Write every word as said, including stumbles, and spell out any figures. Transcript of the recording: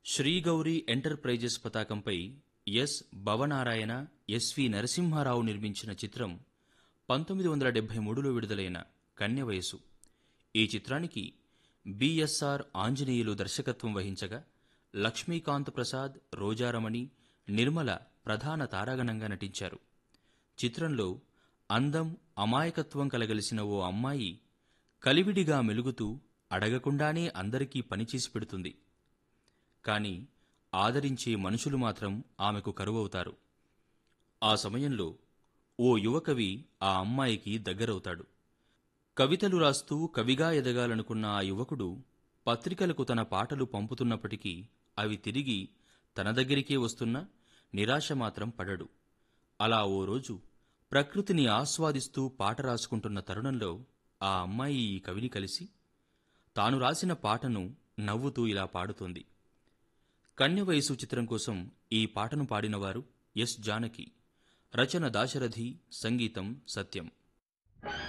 Sri Gowri enterprises పతాకంపై yes Bhavanarayana, SV Narasimha Rao నిర్మించిన చిత్రం పంతొమ్మిది వందల డెబ్బై మూడులో విడుదలైన కన్యవయసు. ఈ చిత్రానికి బిఎస్ఆర్ ఆంజనేయులు దర్శకత్వం వహించగా లక్ష్మీకాంత్ ప్రసాద్, రోజారమణి, నిర్మల ప్రధాన తారాగణంగా నటించారు. చిత్రంలో అందం, అమాయకత్వం కలగలిసిన ఓ అమ్మాయి కలివిడిగా మెలుగుతూ అడగకుండానే అందరికీ పనిచేసి పెడుతుంది. కాని ఆదరించే మనుషులు మాత్రం ఆమెకు కరువవుతారు. ఆ సమయంలో ఓ యువకవి ఆ అమ్మాయికి దగ్గరవుతాడు. కవితలు రాస్తూ కవిగా ఎదగాలనుకున్న ఆ యువకుడు పత్రికలకు తన పాటలు పంపుతున్నప్పటికీ అవి తిరిగి తన దగ్గరికే వస్తున్నా నిరాశ మాత్రం పడడు. అలా ఓ రోజు ప్రకృతిని ఆస్వాదిస్తూ పాట రాసుకుంటున్న తరుణంలో ఆ అమ్మాయి ఈ కవిని కలిసి తాను రాసిన పాటను నవ్వుతూ ఇలా పాడుతోంది. కన్యవయసు చిత్రం కోసం ఈ పాటను పాడినవారు ఎస్ జానకి, రచన దాశరథి, సంగీతం సత్యం.